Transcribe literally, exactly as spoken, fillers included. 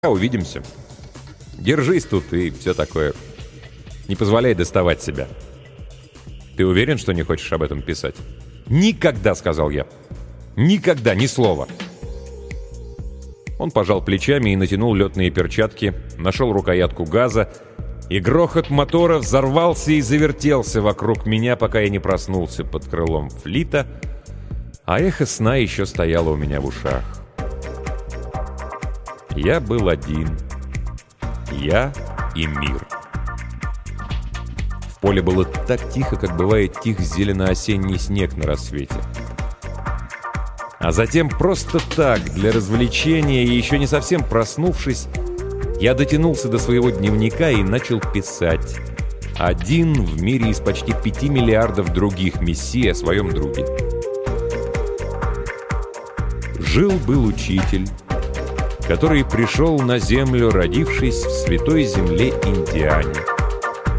Увидимся. Держись тут и все такое. Не позволяй доставать себя. Ты уверен, что не хочешь об этом писать? Никогда, сказал я. Никогда, ни слова. Он пожал плечами и натянул летные перчатки, нашел рукоятку газа, и грохот мотора взорвался и завертелся вокруг меня, пока я не проснулся под крылом флита, а эхо сна еще стояло у меня в ушах. Я был один. Я и мир. В поле было так тихо, как бывает тих зелено-осенний снег на рассвете. А затем просто так, для развлечения и еще не совсем проснувшись, я дотянулся до своего дневника и начал писать. Один в мире из почти пяти миллиардов других мессий о своем друге. Жил-был учитель, который пришел на землю, родившись в святой земле Индиане.